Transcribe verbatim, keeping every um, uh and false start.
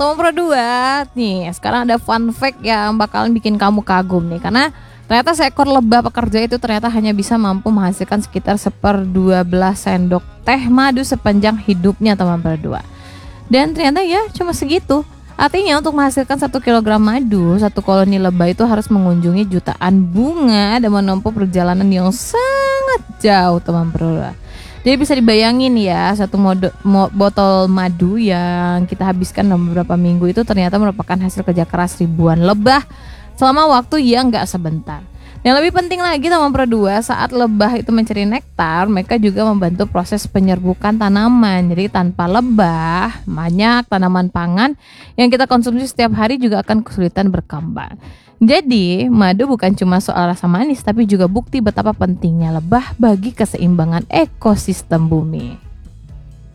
Teman Pro dua, nih sekarang ada fun fact yang bakalan bikin kamu kagum nih. Karena ternyata seekor lebah pekerja itu ternyata hanya bisa mampu menghasilkan sekitar seperdua belas sendok teh madu sepanjang hidupnya teman Pro dua. Dan ternyata ya cuma segitu. Artinya untuk menghasilkan satu kilogram madu, satu koloni lebah itu harus mengunjungi jutaan bunga dan menempuh perjalanan yang sangat jauh teman Pro dua. Jadi bisa dibayangin ya, satu modo, mo, botol madu yang kita habiskan dalam beberapa minggu itu ternyata merupakan hasil kerja keras ribuan lebah selama waktu yang gak sebentar. Yang lebih penting lagi teman Pro dua, saat lebah itu mencari nektar, mereka juga membantu proses penyerbukan tanaman. Jadi tanpa lebah, banyak tanaman pangan yang kita konsumsi setiap hari juga akan kesulitan berkembang. Jadi, madu bukan cuma soal rasa manis, tapi juga bukti betapa pentingnya lebah bagi keseimbangan ekosistem bumi.